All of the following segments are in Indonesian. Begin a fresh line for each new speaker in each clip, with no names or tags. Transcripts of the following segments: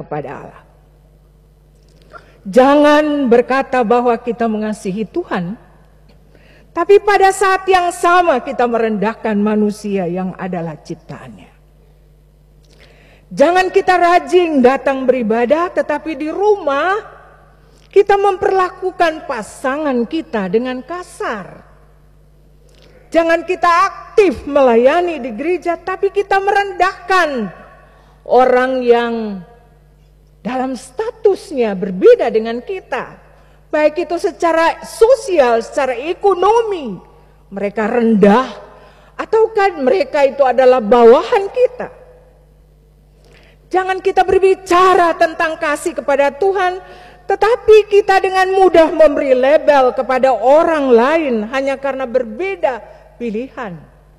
kepada Allah. Jangan berkata bahwa kita mengasihi Tuhan, tapi pada saat yang sama kita merendahkan manusia yang adalah ciptaannya. Jangan kita rajin datang beribadah, tetapi di rumah kita memperlakukan pasangan kita dengan kasar. Jangan kita aktif melayani di gereja, tapi kita merendahkan orang yang dalam statusnya berbeda dengan kita. Baik itu secara sosial, secara ekonomi, mereka rendah, ataukah mereka itu adalah bawahan kita. Jangan kita berbicara tentang kasih kepada Tuhan, tetapi kita dengan mudah memberi label kepada orang lain hanya karena berbeda pilihan,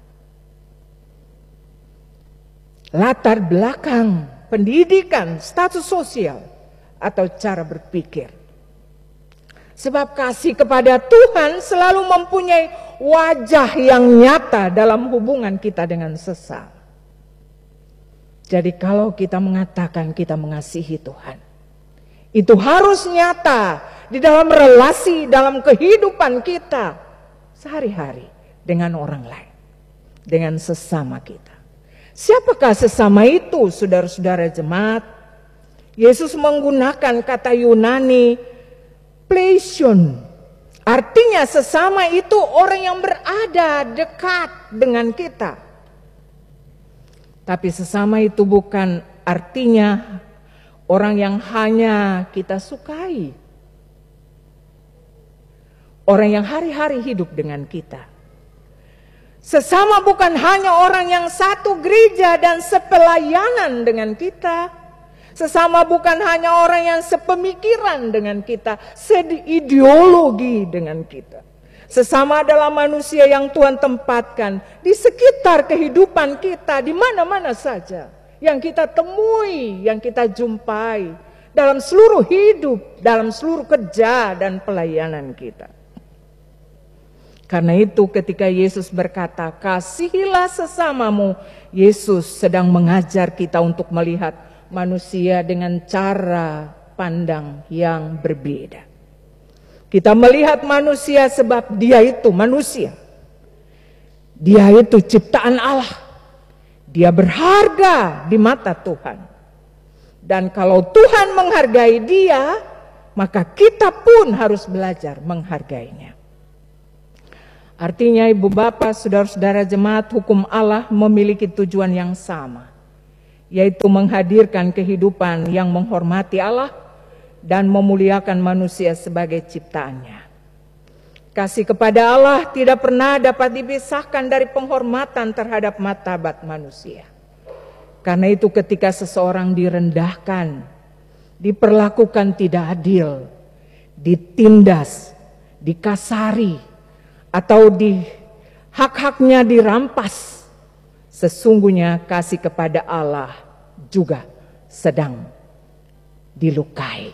latar belakang, pendidikan, status sosial, atau cara berpikir. Sebab kasih kepada Tuhan selalu mempunyai wajah yang nyata dalam hubungan kita dengan sesama. Jadi kalau kita mengatakan kita mengasihi Tuhan, itu harus nyata di dalam relasi, dalam kehidupan kita sehari-hari dengan orang lain, dengan sesama kita. Siapakah sesama itu, saudara-saudara jemaat? Yesus menggunakan kata Yunani pleision. Artinya sesama itu orang yang berada dekat dengan kita. Tapi sesama itu bukan artinya orang yang hanya kita sukai. Orang yang hari-hari hidup dengan kita. Sesama bukan hanya orang yang satu gereja dan sepelayanan dengan kita. Sesama bukan hanya orang yang sepemikiran dengan kita, seideologi dengan kita. Sesama adalah manusia yang Tuhan tempatkan di sekitar kehidupan kita, di mana-mana saja. Yang kita temui, yang kita jumpai dalam seluruh hidup, dalam seluruh kerja dan pelayanan kita. Karena itu ketika Yesus berkata, kasihilah sesamamu, Yesus sedang mengajar kita untuk melihat manusia dengan cara pandang yang berbeda. Kita melihat manusia sebab dia itu manusia. Dia itu ciptaan Allah. Dia berharga di mata Tuhan. Dan kalau Tuhan menghargai dia, maka kita pun harus belajar menghargainya. Artinya ibu bapak, saudara-saudara jemaat, hukum Allah memiliki tujuan yang sama, yaitu menghadirkan kehidupan yang menghormati Allah dan memuliakan manusia sebagai ciptaannya. Kasih kepada Allah tidak pernah dapat dipisahkan dari penghormatan terhadap martabat manusia. Karena itu ketika seseorang direndahkan, diperlakukan tidak adil, ditindas, dikasari, atau hak-haknya dirampas, sesungguhnya kasih kepada Allah juga sedang dilukai.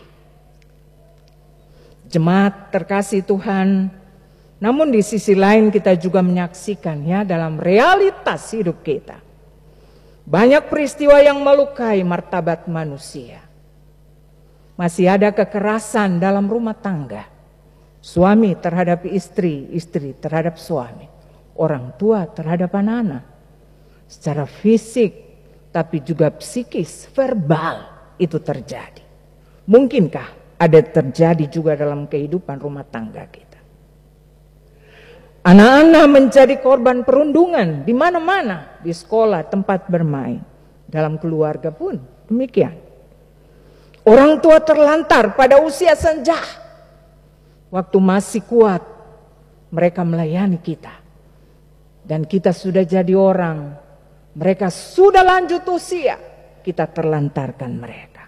Jemaat terkasih Tuhan, namun di sisi lain kita juga menyaksikan ya dalam realitas hidup kita. Banyak peristiwa yang melukai martabat manusia. Masih ada kekerasan dalam rumah tangga. Suami terhadap istri, istri terhadap suami, orang tua terhadap anak-anak. Secara fisik, tapi juga psikis, verbal itu terjadi. Mungkinkah ada terjadi juga dalam kehidupan rumah tangga kita? Anak-anak menjadi korban perundungan di mana-mana, di sekolah, tempat bermain, dalam keluarga pun demikian. Orang tua terlantar pada usia senja. Waktu masih kuat, mereka melayani kita. Dan kita sudah jadi orang, mereka sudah lanjut usia, kita terlantarkan mereka.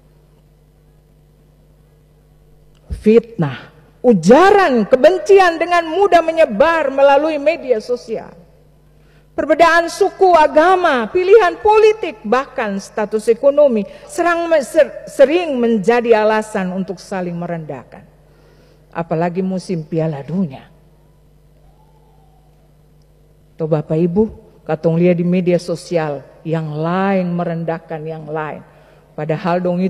Fitnah, ujaran, kebencian dengan mudah menyebar melalui media sosial. Perbedaan suku, agama, pilihan politik, bahkan status ekonomi sering menjadi alasan untuk saling merendahkan. Apalagi musim Piala Dunia. Tuh Bapak Ibu, katong lihat di media sosial yang lain merendahkan yang lain. Padahal dong